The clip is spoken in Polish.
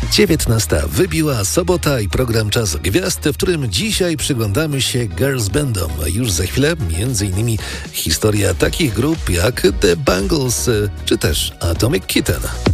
19 wybiła sobota i program Czas Gwiazd, w którym dzisiaj przyglądamy się girls bandom. Już za chwilę m.in. historia takich grup jak The Bangles czy też Atomic Kitten.